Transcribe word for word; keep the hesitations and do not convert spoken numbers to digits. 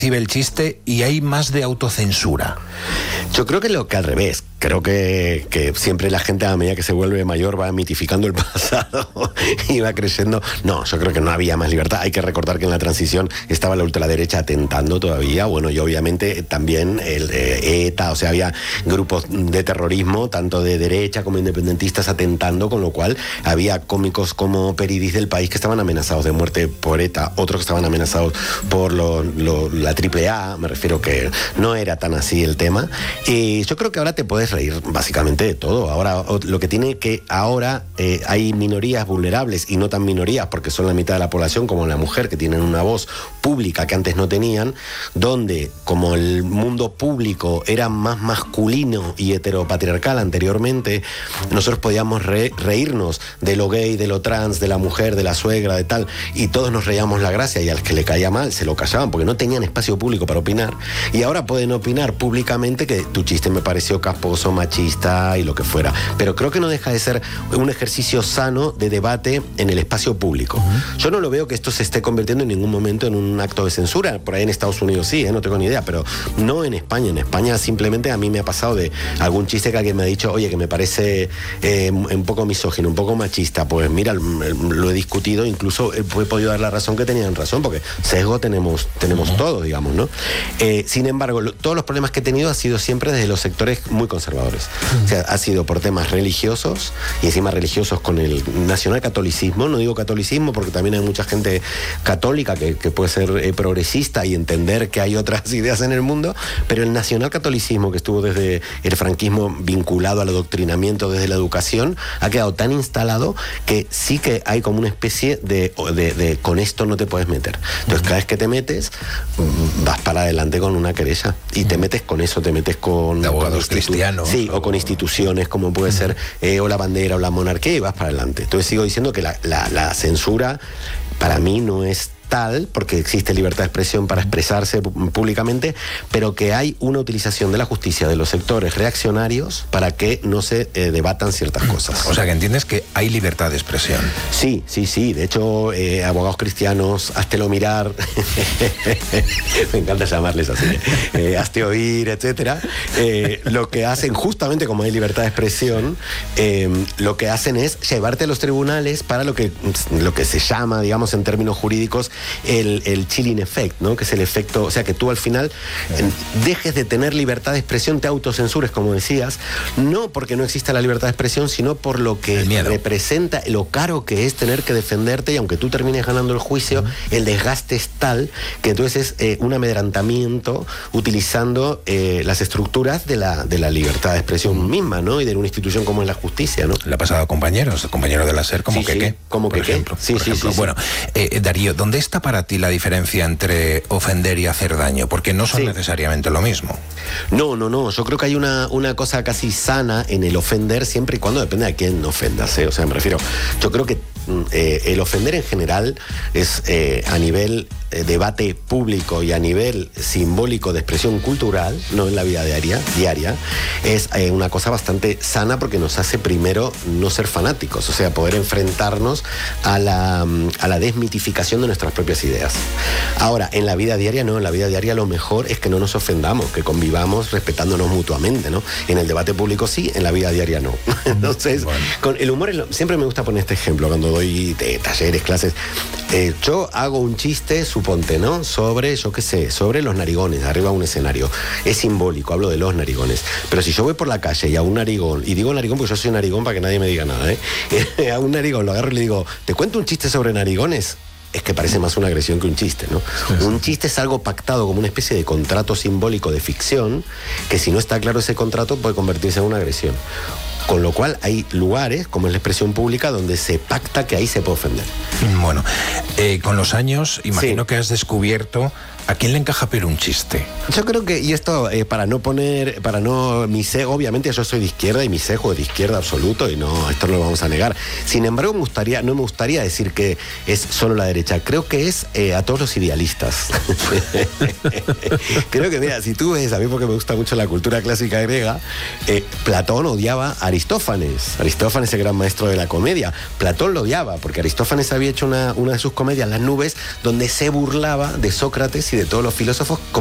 recibe el chiste y hay más de autocensura? Yo creo que lo que al revés. Creo que, que siempre la gente a medida que se vuelve mayor va mitificando el pasado y va creciendo. No, yo creo que no había más libertad. Hay que recordar que en la transición estaba la ultraderecha atentando todavía. Bueno, y obviamente también el eh, ETA, o sea, había grupos de terrorismo, tanto de derecha como independentistas atentando, con lo cual había cómicos como Peridis del País que estaban amenazados de muerte por ETA, otros que estaban amenazados por lo, lo, la triple A, me refiero que no era tan así el tema. Y yo creo que ahora te puedes reír básicamente de todo. Ahora lo que tiene que ahora eh, hay minorías vulnerables y no tan minorías porque son la mitad de la población como la mujer, que tienen una voz pública que antes no tenían, donde como el mundo público era más masculino y heteropatriarcal anteriormente, nosotros podíamos re, reírnos de lo gay, de lo trans, de la mujer, de la suegra, de tal, y todos nos reíamos la gracia, y a los que le caía mal se lo callaban porque no tenían espacio público para opinar, y ahora pueden opinar públicamente que tu chiste me pareció casposo, machista y lo que fuera, pero creo que no deja de ser un ejercicio sano de debate en el espacio público. Uh-huh. Yo no lo veo que esto se esté convirtiendo en ningún momento en un acto de censura. Por ahí en Estados Unidos sí, ¿eh? No tengo ni idea, pero no en España. En España simplemente a mí me ha pasado de algún chiste que alguien me ha dicho, oye, que me parece eh, un poco misógino, un poco machista. Pues mira, lo he discutido, incluso he podido dar la razón que tenían razón, porque sesgo tenemos, tenemos uh-huh. todo, digamos, ¿no? Eh, sin embargo, lo, todos los problemas que he tenido ha sido siempre desde los sectores muy conservadores. Uh-huh. O sea, ha sido por temas religiosos, y encima religiosos con el nacionalcatolicismo. No digo catolicismo porque también hay mucha gente católica que, que puede ser eh, progresista y entender que hay otras ideas en el mundo, pero el nacionalcatolicismo, que estuvo desde el franquismo vinculado al adoctrinamiento desde la educación, ha quedado tan instalado que sí que hay como una especie de, de, de con esto no te puedes meter. Entonces, cada vez que te metes, vas para adelante con una querella y te metes con eso, te metes con... De abogados con cristianos. Sí, o con instituciones como puede ser eh, o la bandera o la monarquía, y vas para adelante. Entonces sigo diciendo que la, la, la censura para mí no es tal, porque existe libertad de expresión para expresarse públicamente, pero que hay una utilización de la justicia de los sectores reaccionarios para que no se eh, debatan ciertas cosas. O sea, que entiendes que hay libertad de expresión. Sí, sí, sí. De hecho, eh, abogados cristianos, háztelo mirar, me encanta llamarles así, eh, hazte oír, etcétera. Eh, lo que hacen, justamente como hay libertad de expresión, eh, lo que hacen es llevarte a los tribunales para lo que, lo que se llama, digamos, en términos jurídicos, El, el chilling effect, ¿no? Que es el efecto, o sea, que tú al final eh, dejes de tener libertad de expresión, te autocensures, como decías, no porque no exista la libertad de expresión, sino por lo que representa, lo caro que es tener que defenderte, y aunque tú termines ganando el juicio, uh-huh. el desgaste es tal que entonces es eh, un amedrantamiento utilizando eh, las estructuras de la, de la libertad de expresión misma, ¿no? Y de una institución como es la justicia, ¿no? Le ha pasado a compañeros, compañeros de la SER, como sí, que sí, qué, como por que ejemplo. qué. Sí, por sí, ejemplo. sí, Bueno, eh, Darío, ¿dónde está para ti la diferencia entre ofender y hacer daño? Porque no son sí. necesariamente lo mismo. No, no, no. Yo creo que hay una, una cosa casi sana en el ofender, siempre y cuando depende de quién ofendas, ¿eh? O sea, me refiero, yo creo que eh, el ofender en general es eh, a nivel eh, debate público y a nivel simbólico de expresión cultural, no en la vida diaria, diaria es eh, una cosa bastante sana, porque nos hace primero no ser fanáticos, o sea, poder enfrentarnos a la, a la desmitificación de nuestras propias ideas. Ahora, en la vida diaria no, en la vida diaria lo mejor es que no nos ofendamos, que convivamos respetándonos mutuamente, ¿no? En el debate público sí, en la vida diaria no. Entonces, bueno. con el humor, siempre me gusta poner este ejemplo cuando doy de, talleres, clases. Eh, yo hago un chiste, suponte, ¿no? Sobre, yo qué sé, sobre los narigones, arriba de un escenario. Es simbólico, hablo de los narigones. Pero si yo voy por la calle y a un narigón, y digo narigón porque yo soy narigón para que nadie me diga nada, ¿eh? A un narigón lo agarro y le digo, ¿te cuento un chiste sobre narigones? Es que parece más una agresión que un chiste, ¿no? Sí, sí. Un chiste es algo pactado como una especie de contrato simbólico de ficción, que si no está claro ese contrato puede convertirse en una agresión. Con lo cual hay lugares, como es la expresión pública, donde se pacta que ahí se puede ofender. Bueno, eh, con los años, imagino sí. que has descubierto ¿a quién le encaja pero un chiste? Yo creo que, y esto eh, para no poner, para no, mi sesgo, obviamente yo soy de izquierda y mi sesgo es de izquierda absoluto, y no, esto no lo vamos a negar. Sin embargo, me gustaría, no me gustaría decir que es solo la derecha, creo que es eh, a todos los idealistas. Creo que, mira, si tú ves, a mí porque me gusta mucho la cultura clásica griega, eh, Platón odiaba a Aristófanes. Aristófanes, el gran maestro de la comedia. Platón lo odiaba porque Aristófanes había hecho una, una de sus comedias, Las nubes, donde se burlaba de Sócrates y de todos los filósofos